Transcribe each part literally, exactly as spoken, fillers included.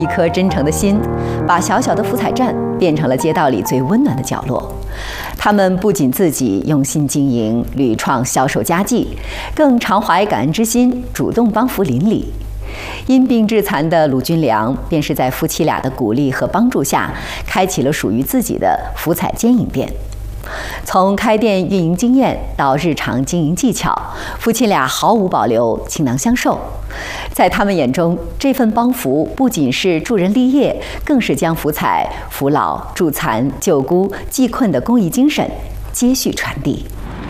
一颗真诚的心，把小小的福彩站变成了街道里最温暖的角落。他们不仅自己用心经营，屡创销售佳绩，更常怀感恩之心，主动帮扶邻里。因病致残的鲁军良，便是在夫妻俩的鼓励和帮助下，开启了属于自己的福彩煎饮店。从开店运营经验到日常经营技巧，夫妻俩毫无保留，倾囊相授。在他们眼中，这份帮扶不仅是助人立业，更是将福彩扶老、助残、救孤、济困的公益精神接续传递。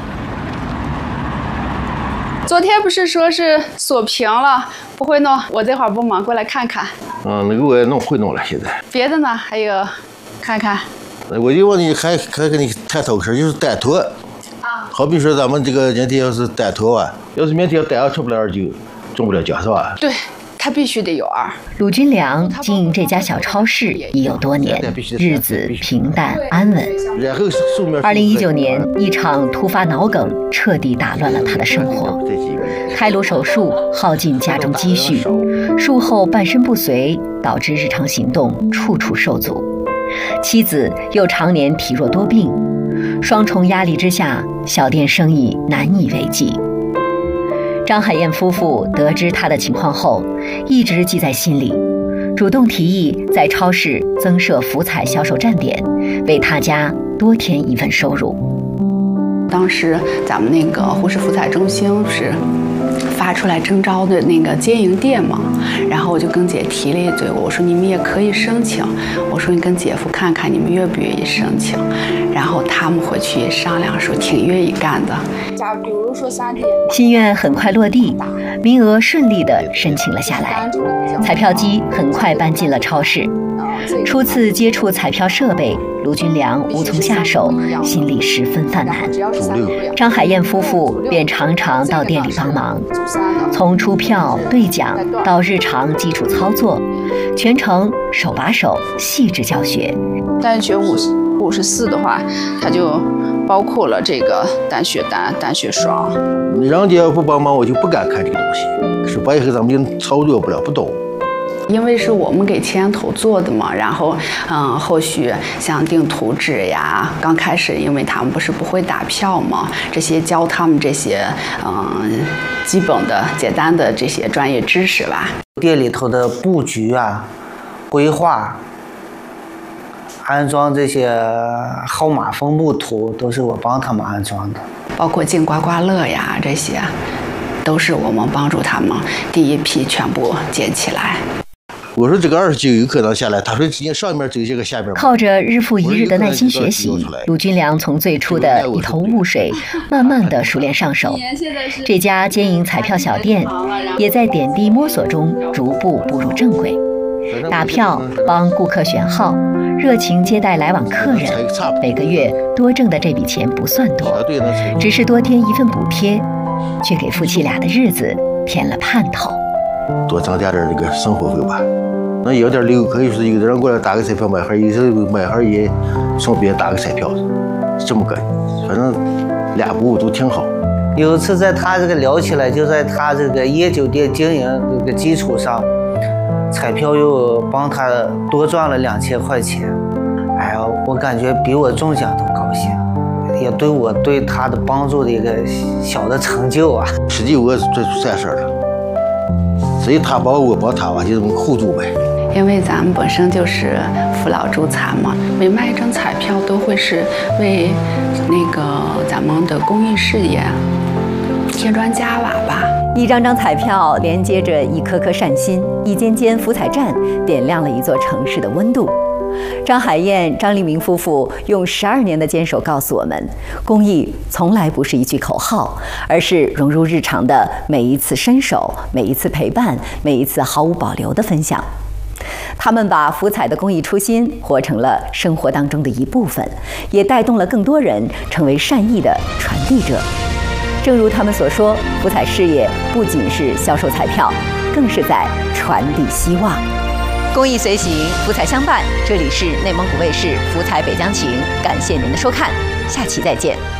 昨天不是说是锁屏了，不会弄，我这会儿不忙，过来看看。 嗯，那个我也弄会弄了，现在。 别的呢？还有，看看。 我就问你，还还跟你探讨个事儿，就是单托。啊。好比说咱们这个年底要是单托啊，要是明天单出不了二就中不了奖是吧？ 对。他必须得有二。 鲁军良经营这家小超市已有多年，日子平淡安稳。二零一九年，一场突发脑梗彻底打乱了他的生活，开颅手术耗尽家中积蓄，术后半身不遂，导致日常行动处处受阻。妻子又常年体弱多病，双重压力之下，小店生意难以为继。张海燕夫妇得知他的情况后，一直记在心里，主动提议在超市增设福彩销售站点，为他家多添一份收入。 当时咱们那个呼市福彩中心是发出来征招的那个经营店嘛，然后我就跟姐提了一嘴，我说你们也可以申请，我说你跟姐夫看看你们愿不愿意申请，然后他们回去商量说挺愿意干的。 假比如说三点， 心愿很快落地，名额顺利地申请了下来，彩票机很快搬进了超市。初次接触彩票设备，卢军良无从下手，心里十分犯难。张海燕夫妇便常常到店里帮忙，从出票、兑奖到日常基础操作，全程手把手细致教学。 单血五五十四的话，它就包括了这个单血单、单血双。 人家要不帮忙，我就不敢看这个东西，说白以后咱们就操作不了，不懂。 因为是我们给牵头做的嘛，然后嗯，后续像定图纸呀，刚开始因为他们不是不会打票嘛，这些教他们这些嗯基本的简单的这些专业知识吧。 店里头的布局啊、规划、安装这些号码分布图都是我帮他们安装的， 包括进刮刮乐呀这些，都是我们帮助他们第一批全部建起来。 我说这个二十九有可能下来，他说上面走这个下边。 靠着日复一日的耐心学习，卢军良从最初的一头雾水，慢慢的熟练上手。这家兼营彩票小店，也在点滴摸索中逐步步入正轨。打票，帮顾客选号，热情接待来往客人，每个月多挣的这笔钱不算多，只是多添一份补贴，却给夫妻俩的日子添了盼头。 多增加点这个生活费吧，那有点留可以说有的人过来打个彩票买盒，有时候买盒也送别人打个彩票，这么个，反正俩服务都挺好。 有一次在他这个聊起来，就在他这个夜酒店经营这个基础上，彩票又帮他多赚了两千块钱，哎呀，我感觉比我中奖都高兴，也对我对他的帮助的一个小的成就啊。 实际我做出善事了。所以他帮我帮他吧，就这么互助呗。 因为咱们本身就是扶老助残嘛，每卖一张彩票都会是为那个咱们的公益事业添砖加瓦吧。 一张张彩票连接着一颗颗善心，一间间福彩站点亮了一座城市的温度。张海燕、张立明夫妇用十二年的坚守告诉我们，公益从来不是一句口号，而是融入日常的每一次伸手、每一次陪伴、每一次毫无保留的分享。他们把福彩的公益初心活成了生活当中的一部分，也带动了更多人成为善意的传递者。正如他们所说，福彩事业不仅是销售彩票，更是在传递希望。公益随行，福彩相伴。这里是内蒙古卫视《福彩北疆情》，感谢您的收看，下期再见。